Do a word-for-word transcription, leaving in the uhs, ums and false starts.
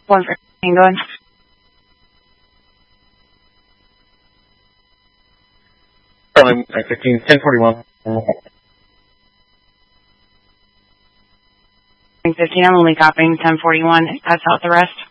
one fifteen going. Charlie, fifteen, ten forty-one. fifteen, I'm only copying ten forty-one. That's out the rest.